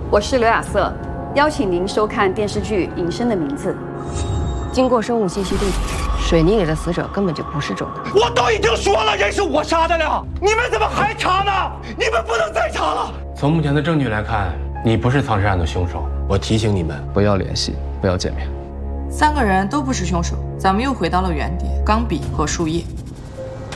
我是刘亚瑟，邀请您收看电视剧《隐身的名字》。经过生物信息对比，水泥里的死者根本就不是周的。 我都已经说了，人是我杀的了，你们怎么还查呢？你们不能再查了。 从目前的证据来看，你不是藏尸案的凶手。我提醒你们， 不要联系，不要见面。 3个人都不是凶手，咱们又回到了原点，钢笔和树叶。